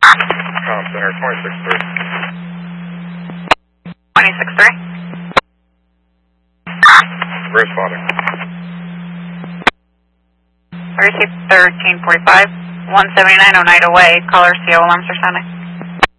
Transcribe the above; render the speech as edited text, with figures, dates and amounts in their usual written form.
Com Center, 26-3. 26-3. Responding. 32-13-45, 179 Oneida Way, caller CO alarms are sounding.